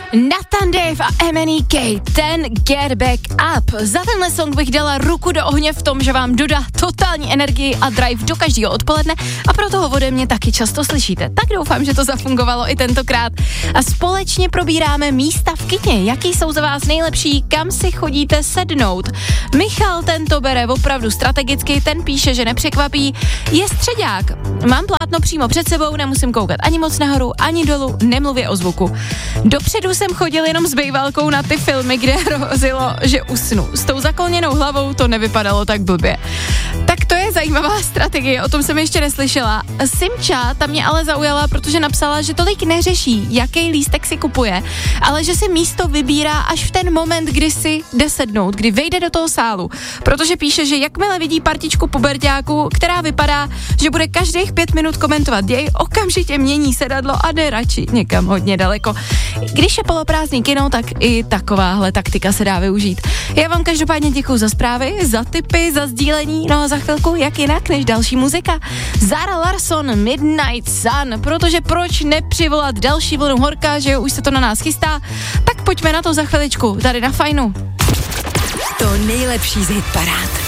Nathan Dave a MNEK, ten Get Back Up. Za tenhle song bych dala ruku do ohně v tom, že vám dodá totální energii a drive do každého odpoledne a proto ho ode mě taky často slyšíte. Tak doufám, že to zafungovalo i tentokrát. A společně probíráme místa v kině. Jaký jsou za vás nejlepší, kam si chodíte sednout? Michal ten to bere opravdu strategicky, ten píše, že nepřekvapí. Je středák. Mám plátno přímo před sebou, nemusím koukat ani moc nahoru, ani dolů, nemluvě o zvuku. Dopředu jsem chodil jenom s bejvalkou na ty filmy, kde hrozilo, že usnu. S tou zakloněnou hlavou to nevypadalo tak blbě. Tak to je zajímavá strategie, o tom jsem ještě neslyšela. Simča ta mě ale zaujala, protože napsala, že tolik neřeší, jaký lístek si kupuje, ale že si místo vybírá až v ten moment, kdy si jde sednout, kdy vejde do toho sálu. Protože píše, že jakmile vidí partičku puberťáků, která vypadá, že bude každých 5 minut komentovat děj, okamžitě mění sedadlo a jde radši někam hodně daleko. Když je poloprázdný kino, tak i takováhle taktika se dá využít. Já vám každopádně děkuju za zprávy, za tipy, za sdílení, no a za chvilku, jak jinak než další muzika. Zara Larsson, Midnight Sun, protože proč nepřivolat další vlnu horka, že už se to na nás chystá, tak pojďme na to za chviličku, tady na Fajnu. To nejlepší z hitparád.